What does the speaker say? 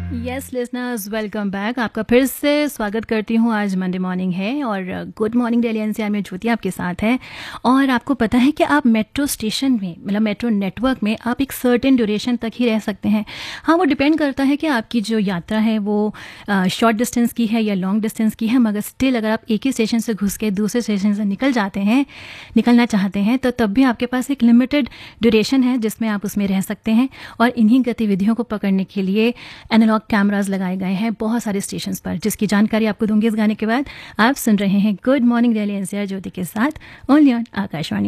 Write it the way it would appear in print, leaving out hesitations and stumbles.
Yes listeners, welcome back. आपका फिर से स्वागत करती हूँ। आज मंडे मॉर्निंग है और गुड मॉर्निंग दिल्ली एनसीआर में ज्योति आपके साथ है। और आपको पता है कि आप मेट्रो स्टेशन में, मतलब मेट्रो नेटवर्क में, आप एक सर्टेन ड्यूरेशन तक ही रह सकते हैं। हाँ, वो डिपेंड करता है कि आपकी जो यात्रा है वो शॉर्ट डिस्टेंस की है या लॉन्ग डिस्टेंस की है, मगर स्टिल अगर आप एक ही स्टेशन से घुस के दूसरे स्टेशन से निकलना चाहते हैं तो तब भी आपके पास एक लिमिटेड ड्यूरेशन है जिसमें आप उसमें रह सकते हैं। और इन्हीं गतिविधियों को पकड़ने के लिए एनालॉग कैमरास लगाए गए हैं बहुत सारे स्टेशंस पर, जिसकी जानकारी आपको दूंगी इस गाने के बाद। आप सुन रहे हैं गुड मॉर्निंग दिल्ली एनसीआर ज्योति के साथ, ओनली ऑन आकाशवाणी।